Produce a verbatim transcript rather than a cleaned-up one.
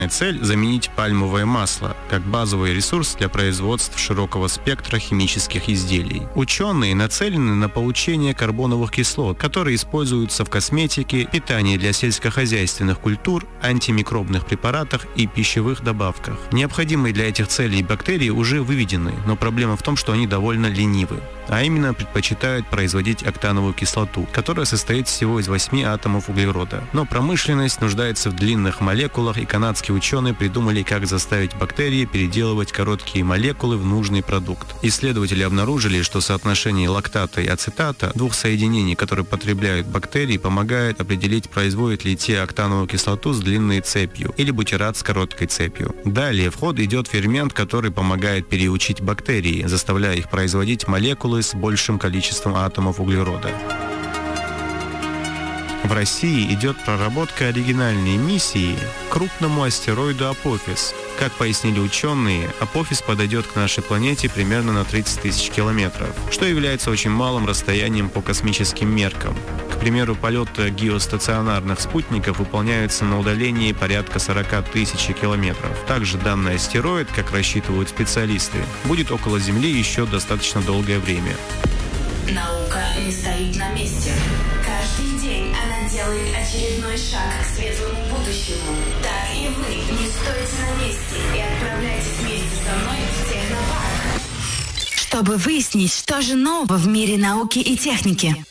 Цель – заменить пальмовое масло как базовый ресурс для производства широкого спектра химических изделий. Ученые нацелены на получение карбоновых кислот, которые используются в косметике, питании для сельскохозяйственных культур, антимикробных препаратах и пищевых добавках. Необходимые для этих целей бактерии уже выведены, но проблема в том, что они довольно ленивы, а именно предпочитают производить октановую кислоту, которая состоит всего из восьми атомов углерода. Но промышленность нуждается в длинных молекулах, и канадские ученые придумали, как заставить бактерии переделывать короткие молекулы в нужный продукт. Исследователи обнаружили, что соотношение лактата и ацетата, двух соединений, которые потребляют бактерии, помогает определить, производят ли те октановую кислоту с длинной цепью или бутират с короткой цепью. Далее в ход идет фермент, который помогает переучить бактерии, заставляя их производить молекулы с большим количеством атомов углерода. В России идет проработка оригинальной миссии к крупному астероиду Апофис. Как пояснили ученые, Апофис подойдет к нашей планете примерно на тридцать тысяч километров, что является очень малым расстоянием по космическим меркам. К примеру, полеты геостационарных спутников выполняются на удалении порядка сорок тысяч километров. Также данный астероид, как рассчитывают специалисты, будет около Земли еще достаточно долгое время. Наука не стоит на месте. Каждый день она делает очередной шаг к светлому будущему. Так и вы не стойте на месте и отправляйтесь вместе со мной в технопарк, чтобы выяснить, что же нового в мире науки и техники.